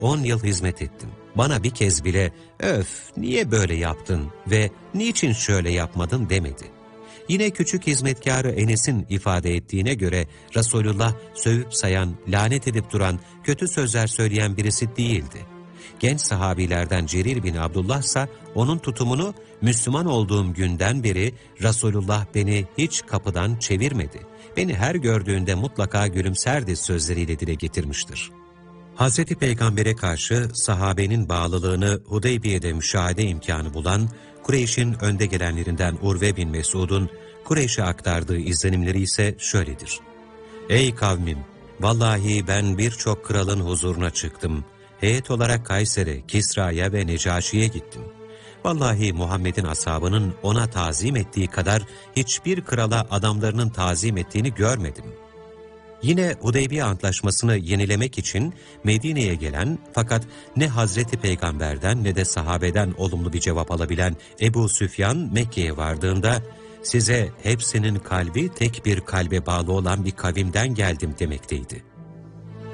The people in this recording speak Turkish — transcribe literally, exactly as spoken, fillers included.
on yıl hizmet ettim. Bana bir kez bile öf niye böyle yaptın ve niçin şöyle yapmadın demedi. Yine küçük hizmetkarı Enes'in ifade ettiğine göre Resulullah sövüp sayan, lanet edip duran, kötü sözler söyleyen birisi değildi. Genç sahabilerden Cerir bin Abdullah ise onun tutumunu Müslüman olduğum günden beri Resulullah beni hiç kapıdan çevirmedi. Beni her gördüğünde mutlaka gülümserdi sözleriyle dile getirmiştir. Hazreti Peygamber'e karşı sahabenin bağlılığını Hudeybiye'de müşahede imkanı bulan Kureyş'in önde gelenlerinden Urve bin Mesud'un Kureyş'e aktardığı izlenimleri ise şöyledir. Ey kavmim! Vallahi ben birçok kralın huzuruna çıktım. Heyet olarak Kayser'e, Kisra'ya ve Necaşi'ye gittim. Vallahi Muhammed'in ashabının ona tazim ettiği kadar hiçbir krala adamlarının tazim ettiğini görmedim. Yine Hudeybiye Antlaşması'nı yenilemek için Medine'ye gelen fakat ne Hazreti Peygamber'den ne de sahabeden olumlu bir cevap alabilen Ebu Süfyan Mekke'ye vardığında size hepsinin kalbi tek bir kalbe bağlı olan bir kavimden geldim demekteydi.